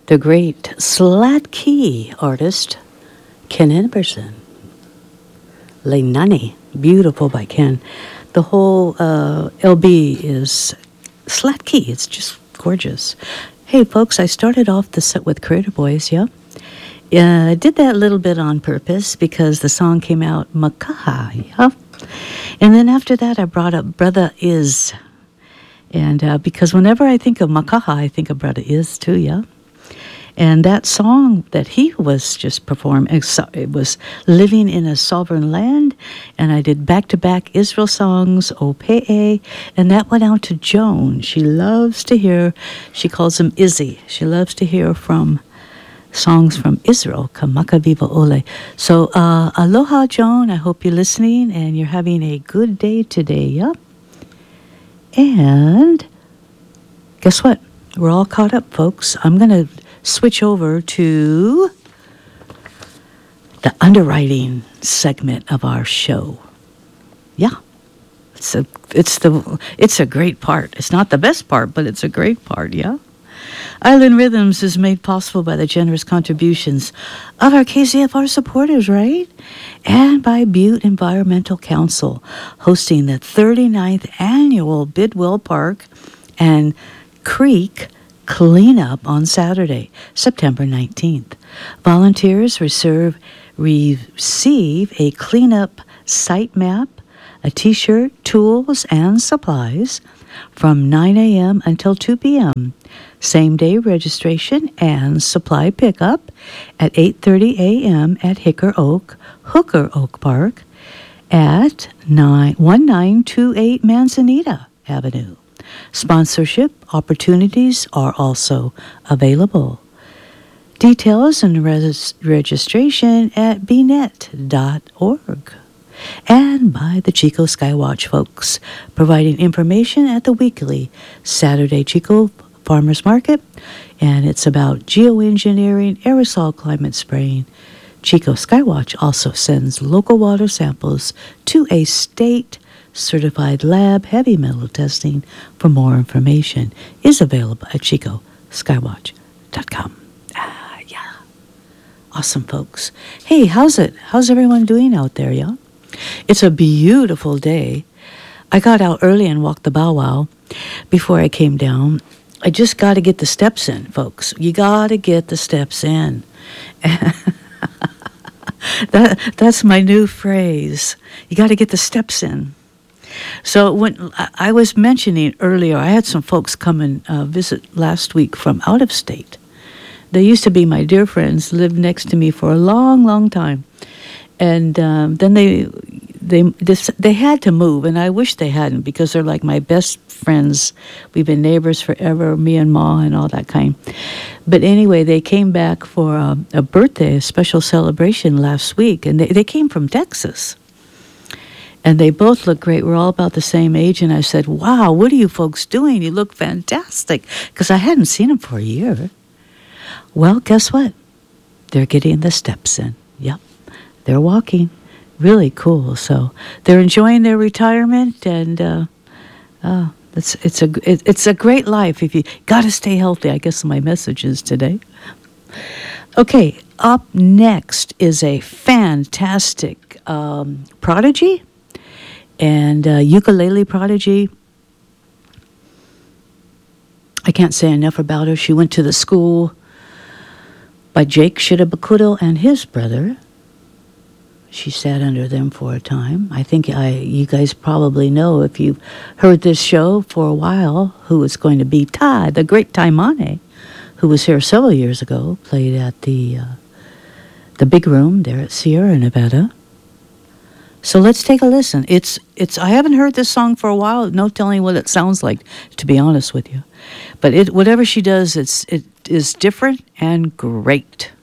the great Slatky artist, Ken Emerson. Leinani, beautiful by Ken. The whole LB is Slatky. It's just gorgeous. Hey, folks, I started off the set with Critter Boys, yeah? I did that a little bit on purpose because the song came out Makaha, yeah? And then after that, I brought up Brother Is. And because whenever I think of Makaha, I think of Brother Is too, yeah? And that song that he was just performing, it was Living in a Sovereign Land. And I did back-to-back Israel songs, Opee, and that went out to Joan. She loves to hear, she calls him Izzy. She loves to hear from songs from Israel, Kamaka Viva Ole. So, aloha, Joan. I hope you're listening and you're having a good day today, yeah? And guess what? We're all caught up, folks. I'm going to switch over to the underwriting segment of our show. Yeah. It's a great part. It's not the best part, but it's a great part, yeah? Island Rhythms is made possible by the generous contributions of our KZFR supporters, right? And by Butte Environmental Council, hosting the 39th annual Bidwell Park and Creek Cleanup on Saturday, September 19th. Volunteers receive a cleanup site map, a t-shirt, tools, and supplies from 9 a.m. until 2 p.m. Same-day registration and supply pickup at 8:30 a.m. at Hooker Oak Park at 1928 Manzanita Avenue. Sponsorship opportunities are also available. Details and registration at bnet.org. And by the Chico Skywatch folks, providing information at the weekly Saturday Chico Farmers Market. And it's about geoengineering, aerosol climate spraying. Chico Skywatch also sends local water samples to a state-certified lab. Heavy metal testing. For more information is available at chicoskywatch.com. Yeah. Awesome, folks. Hey, how's it? How's everyone doing out there, yeah? It's a beautiful day. I got out early and walked the bow wow before I came down. I just got to get the steps in, folks. You got to get the steps in. That's my new phrase. You got to get the steps in. So when I was mentioning earlier, I had some folks come and visit last week from out of state. They used to be my dear friends, lived next to me for a long, long time. And then they had to move, and I wish they hadn't because they're like my best friends. We've been neighbors forever, me and Ma and all that kind. But anyway, they came back for a birthday, a special celebration last week, and they came from Texas. And they both look great. We're all about the same age. And I said, wow, what are you folks doing? You look fantastic. Because I hadn't seen them for a year. Well, guess what? They're getting the steps in. Yep. They're walking. Really cool. So they're enjoying their retirement, and it's a great life. If you got to stay healthy, I guess my message is today. Okay, up next is a fantastic prodigy and ukulele prodigy. I can't say enough about her. She went to the school by Jake Shirabakudo and his brother. She sat under them for a time. I think you guys probably know, if you've heard this show for a while, who is going to be Ty, the great Taimane, who was here several years ago, played at the big room there at Sierra Nevada. So let's take a listen. It's I haven't heard this song for a while. No telling what it sounds like, to be honest with you. But whatever she does, it is different and great.